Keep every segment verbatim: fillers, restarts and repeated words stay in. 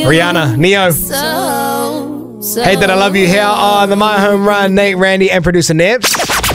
Rihanna, Neo. So, so Hey, Did I Love You here on the My Home Run. Nate, Randy, and producer Nebs.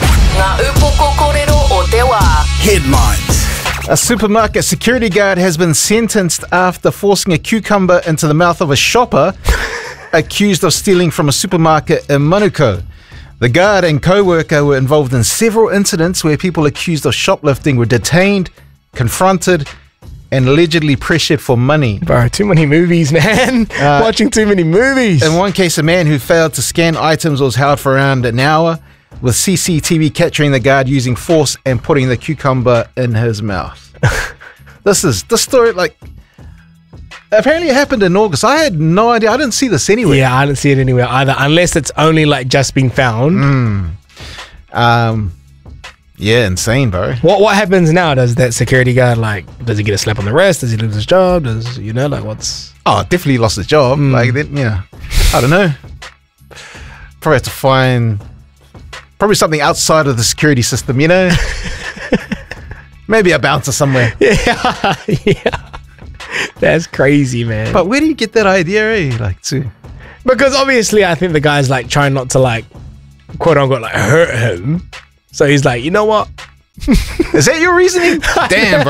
Headlines. A supermarket security guard has been sentenced after forcing a cucumber into the mouth of a shopper accused of stealing from a supermarket in Manukau. The guard and co-worker were involved in several incidents where people accused of shoplifting were detained, confronted, and allegedly pressured for money. Bro, too many movies, man. Uh, Watching too many movies. In one case, a man who failed to scan items was held for around an hour, with C C T V capturing the guard using force and putting the cucumber in his mouth. This is this story, like, apparently it happened in August. I had no idea. I didn't see this anywhere. Yeah, I didn't see it anywhere either, unless it's only like just been found. Mm. Um, yeah, insane, bro. What what happens now? Does that security guard, like, does he get a slap on the wrist? Does he lose his job? Does, you know, like, what's... Oh, definitely lost his job. Mm. Like, then, yeah, I don't know. Probably have to find probably something outside of the security system, you know? Maybe a bouncer somewhere. Yeah, yeah. That's crazy, man. But where do you get that idea, eh? Like, to... Because obviously I think the guy's like trying not to, like, quote unquote, like, hurt him. So he's like, you know what? Is that your reasoning? Damn,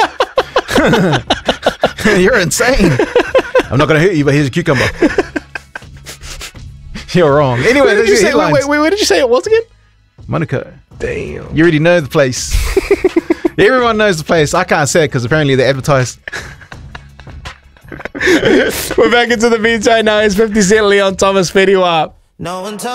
bro. You're insane. I'm not going to hurt you, but here's a cucumber. You're wrong. Anyway, Where did you say, wait, wait, wait, where did you say it was again? Manukau. Damn. You already know the place. Everyone knows the place. I can't say it because apparently they're advertised. We're back into the beats right now. It's fifty Cent, Leon Thomas, Fetty Wap. no one told